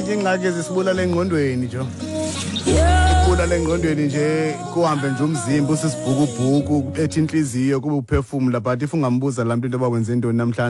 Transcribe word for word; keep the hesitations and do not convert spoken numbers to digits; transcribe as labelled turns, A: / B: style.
A: hayi ingxaki ezisibulala engqondweni nje ibulala engqondweni nje kuhambe nje umzimba usisibhukubhuku ethi inhliziyo kube uphefumula but if ungambuza la muntu into bakwenze intoni namhlanje